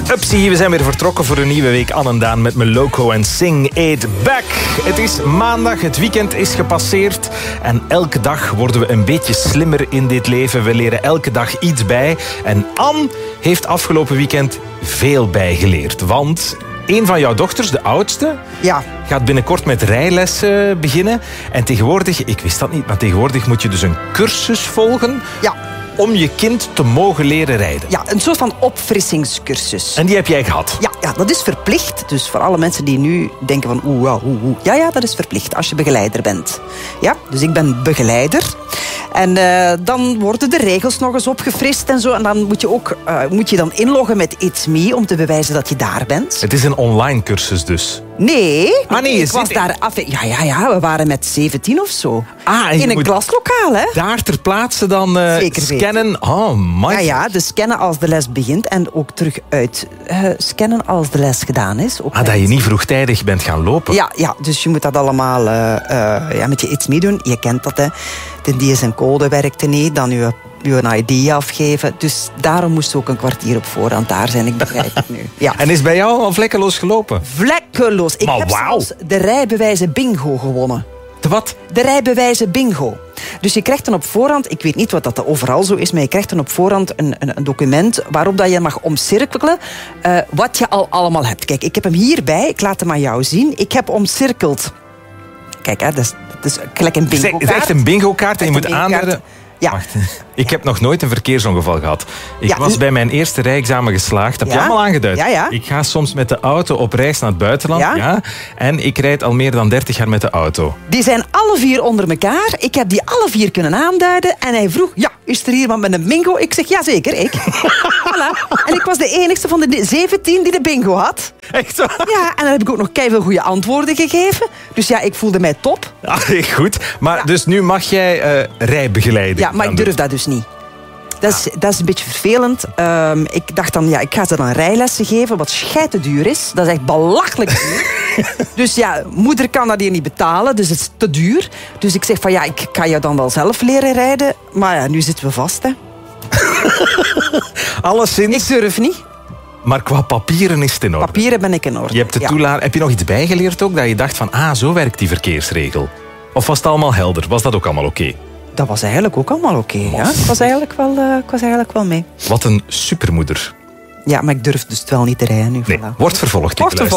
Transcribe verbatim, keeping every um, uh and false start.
Upsie, we zijn weer vertrokken voor een nieuwe week. Anne en Daan met Moloko en Sing It Back. Het is maandag, het weekend is gepasseerd. En elke dag worden we een beetje slimmer in dit leven. We leren elke dag iets bij. En Anne heeft afgelopen weekend veel bijgeleerd. Want een van jouw dochters, de oudste, ja. gaat binnenkort met rijlessen beginnen. En tegenwoordig, ik wist dat niet, maar tegenwoordig moet je dus een cursus volgen... Ja. om je kind te mogen leren rijden. Ja, een soort van opfrissingscursus. En die heb jij gehad? Ja, ja, dat is verplicht. Dus voor alle mensen die nu denken van oeh, oeh, oeh. Ja, ja, dat is verplicht als je begeleider bent. Ja, dus ik ben begeleider. En uh, dan worden de regels nog eens opgefrist en zo. En dan moet je ook uh, moet je dan inloggen met It's Me om te bewijzen dat je daar bent. Het is een online cursus dus? Nee, ah, nee ik was daar af. Ja, ja, ja, we waren met zeventien of zo. Ah, in een klaslokaal, hè? Daar ter plaatse dan uh, scannen. Oh, my. Ja, ja, dus scannen als de les begint en ook terug uit uh, scannen als de les gedaan is. Ook ah, dat je niet vroegtijdig bent gaan lopen. Ja, ja, dus je moet dat allemaal uh, uh, ja, met je It's Me doen. Je kent dat, hè. De D S M-code werkte niet, dan je je een I D afgeven. Dus daarom moest je ook een kwartier op voorhand daar zijn. Ik begrijp het nu. Ja. En is bij jou al vlekkeloos gelopen? Vlekkeloos. Ik maar heb wow. zelfs de rijbewijzen bingo gewonnen. De wat? De rijbewijzen bingo. Dus je krijgt dan op voorhand, ik weet niet wat dat overal zo is, maar je krijgt dan op voorhand een, een, een document waarop dat je mag omcirkelen uh, wat je al allemaal hebt. Kijk, ik heb hem hierbij, ik laat hem aan jou zien. Ik heb omcirkeld. Kijk, hè, dat is, dat is gelijk een bingo-kaart. Het is echt een bingo-kaart en je moet aanduiden... Ja. Wacht, ik heb nog nooit een verkeersongeval gehad. Ik ja, was bij mijn eerste rijexamen geslaagd. Dat heb ja? je allemaal aangeduid. Ja, ja. Ik ga soms met de auto op reis naar het buitenland. Ja? Ja, en ik rijd al meer dan dertig jaar met de auto. Die zijn alle vier onder elkaar. Ik heb die alle vier kunnen aanduiden. En hij vroeg, ja, is er hier iemand met een bingo? Ik zeg, ja zeker, ik. Voilà. En ik was de enigste van de zeventien die de bingo had. Echt waar? Ja, en dan heb ik ook nog keiveel goede antwoorden gegeven. Dus ja, ik voelde mij top. Ah, goed, maar ja. Dus nu mag jij uh, rijbegeleiden. Ja, maar ik durf dat dus niet. Dat is, dat is een beetje vervelend. Um, ik dacht dan, ja, ik ga ze dan rijlessen geven, wat scheite duur is. Dat is echt belachelijk duur. Dus ja, moeder kan dat hier niet betalen, dus het is te duur. Dus ik zeg van, ja, ik kan je dan wel zelf leren rijden. Maar ja, nu zitten we vast, hè. Alleszins. Ik durf niet. Maar qua papieren is het in orde. Papieren ben ik in orde. Je hebt de ja. toelaat. Heb je nog iets bijgeleerd ook? Dat je dacht van, ah, zo werkt die verkeersregel. Of was het allemaal helder? Was dat ook allemaal oké? Okay? Dat was eigenlijk ook allemaal oké. Okay, ja? Ik was eigenlijk wel, uh, ik was eigenlijk wel mee. Wat een supermoeder. Ja, maar ik durf dus wel niet te rijden nu. Nee, voilà. wordt vervolgd. Wordt vervolgd.